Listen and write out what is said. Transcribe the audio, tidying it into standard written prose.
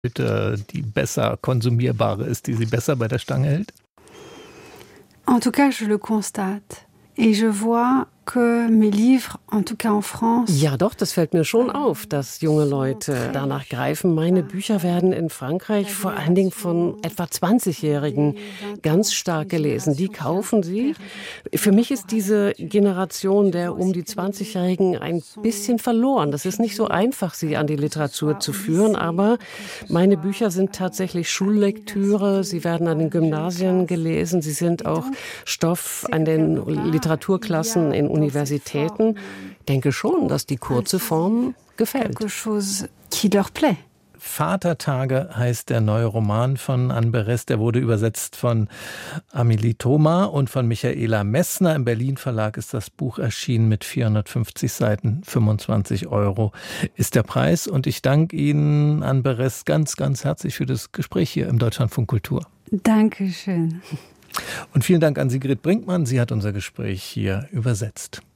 die besser konsumierbare ist, die Sie besser bei der Stange hält? En tout cas, je le constate. Et je vois que mes livres, en tout cas en France... Ja, doch, das fällt mir schon auf, dass junge Leute danach greifen. Meine Bücher werden in Frankreich vor allen Dingen von etwa 20-Jährigen ganz stark gelesen. Die kaufen sie. Für mich ist diese Generation der um die 20-Jährigen ein bisschen verloren. Das ist nicht so einfach, sie an die Literatur zu führen, aber meine Bücher sind tatsächlich Schullektüre. Sie werden an den Gymnasien gelesen. Sie sind auch Stoff an den Literaturklassen in Universitäten. Ich denke schon, dass die kurze Form gefällt. Quelque chose qui leur plaît. Vatertage heißt der neue Roman von Anne Berès. Der wurde übersetzt von Amélie Thoma und von Michaela Messner. Im Berlin Verlag ist das Buch erschienen mit 450 Seiten. 25 € ist der Preis. Und ich danke Ihnen, Anne Berès, ganz, ganz herzlich für das Gespräch hier im Deutschlandfunk Kultur. Dankeschön. Und vielen Dank an Sigrid Brinkmann. Sie hat unser Gespräch hier übersetzt.